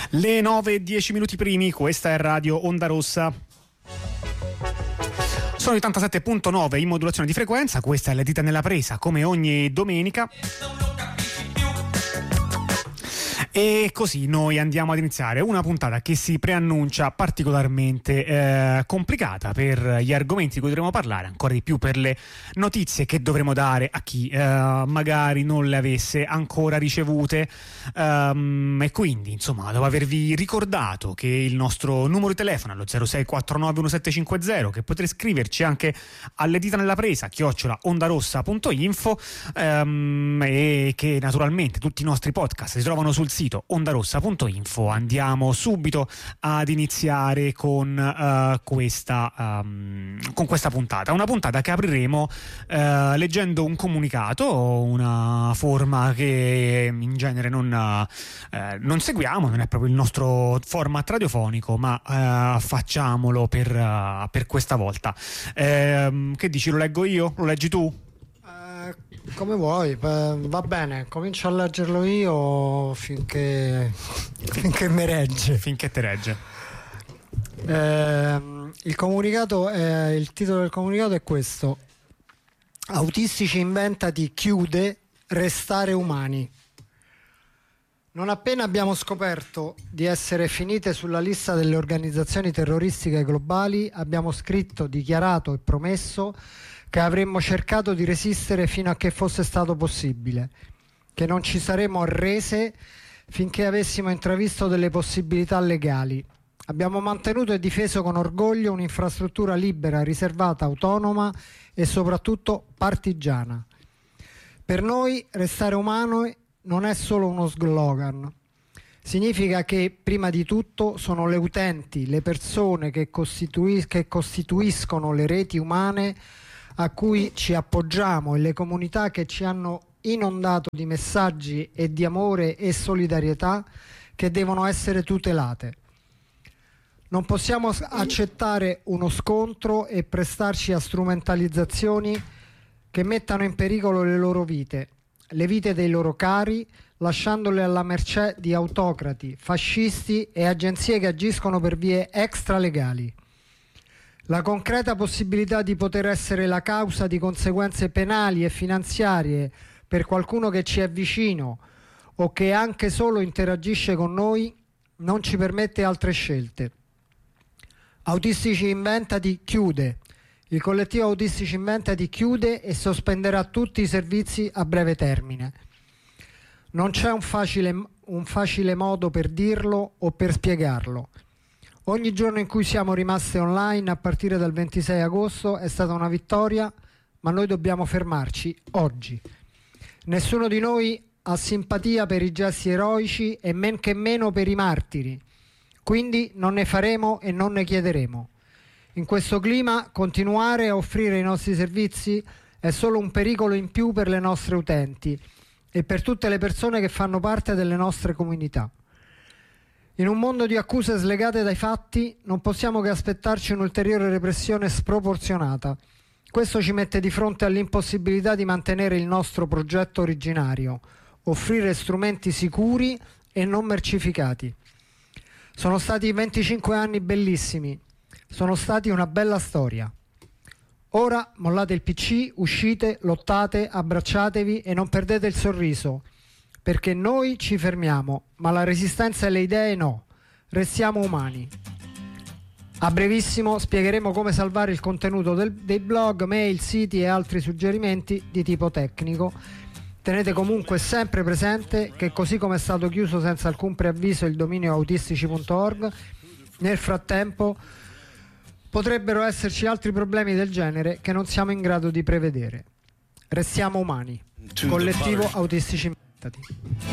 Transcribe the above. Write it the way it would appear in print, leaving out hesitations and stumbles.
Le 9:10 primi, questa è Radio Onda Rossa. Sono 87.9 in modulazione di frequenza, questa è Le Dita nella Presa, come ogni domenica. E così noi andiamo ad iniziare una puntata che si preannuncia particolarmente complicata per gli argomenti di cui dovremo parlare, ancora di più per le notizie che dovremo dare a chi magari non le avesse ancora ricevute, e quindi insomma, dopo avervi ricordato che il nostro numero di telefono è lo 06491750, che potrete scriverci anche alle dita nella presa @ondarossa.info, e che naturalmente tutti i nostri podcast si trovano sul sito ondarossa.info. Andiamo subito ad iniziare con questa puntata, una puntata che apriremo leggendo un comunicato, una forma che in genere non seguiamo, non è proprio il nostro format radiofonico, ma facciamolo per questa volta. Che dici, lo leggo io? Lo leggi tu? Come vuoi, va bene, comincio a leggerlo io finché mi regge. Finché te regge. Il titolo del comunicato è questo: Autistici Inventati chiude, restare umani. Non appena abbiamo scoperto di essere finite sulla lista delle organizzazioni terroristiche globali, abbiamo scritto, dichiarato e promesso che avremmo cercato di resistere fino a che fosse stato possibile, che non ci saremmo arrese finché avessimo intravisto delle possibilità legali. Abbiamo mantenuto e difeso con orgoglio un'infrastruttura libera, riservata, autonoma e soprattutto partigiana. Per noi restare umani non è solo uno slogan. Significa che prima di tutto sono le utenti, le persone che costituiscono le reti umane a cui ci appoggiamo e le comunità che ci hanno inondato di messaggi e di amore e solidarietà che devono essere tutelate. Non possiamo accettare uno scontro e prestarci a strumentalizzazioni che mettano in pericolo le loro vite, le vite dei loro cari, lasciandole alla mercé di autocrati, fascisti e agenzie che agiscono per vie extralegali. La concreta possibilità di poter essere la causa di conseguenze penali e finanziarie per qualcuno che ci è vicino o che anche solo interagisce con noi non ci permette altre scelte. Autistici Inventati chiude. Il collettivo Autistici Inventati chiude e sospenderà tutti i servizi a breve termine. Non c'è un facile modo per dirlo o per spiegarlo. Ogni giorno in cui siamo rimaste online a partire dal 26 agosto è stata una vittoria, ma noi dobbiamo fermarci oggi. Nessuno di noi ha simpatia per i gesti eroici e men che meno per i martiri, quindi non ne faremo e non ne chiederemo. In questo clima continuare a offrire i nostri servizi è solo un pericolo in più per le nostre utenti e per tutte le persone che fanno parte delle nostre comunità. In un mondo di accuse slegate dai fatti non possiamo che aspettarci un'ulteriore repressione sproporzionata. Questo ci mette di fronte all'impossibilità di mantenere il nostro progetto originario, offrire strumenti sicuri e non mercificati. Sono stati 25 anni bellissimi, sono stati una bella storia. Ora mollate il PC, uscite, lottate, abbracciatevi e non perdete il sorriso. Perché noi ci fermiamo, ma la resistenza e le idee no. Restiamo umani. A brevissimo spiegheremo come salvare il contenuto dei blog, mail, siti e altri suggerimenti di tipo tecnico. Tenete comunque sempre presente che così come è stato chiuso senza alcun preavviso il dominio autistici.org, nel frattempo potrebbero esserci altri problemi del genere che non siamo in grado di prevedere. Restiamo umani. Collettivo Autistici Inventati.